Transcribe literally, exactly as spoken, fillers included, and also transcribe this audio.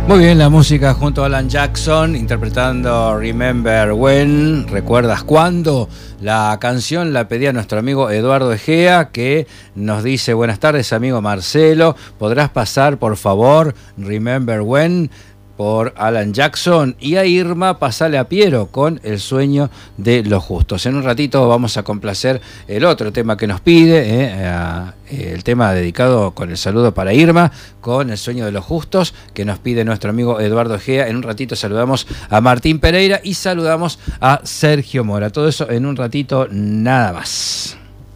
Muy bien, la música junto a Alan Jackson interpretando Remember When, ¿recuerdas cuándo? La canción la pedía nuestro amigo Eduardo Egea, que nos dice: buenas tardes, amigo Marcelo, ¿podrás pasar por favor Remember When por Alan Jackson? Y a Irma, pasale a Piero con El sueño de los justos. En un ratito vamos a complacer el otro tema que nos pide, eh, eh, el tema dedicado con el saludo para Irma, con El sueño de los justos, que nos pide nuestro amigo Eduardo Egea. En un ratito saludamos a Martín Pereira y saludamos a Sergio Mora. Todo eso en un ratito, nada más.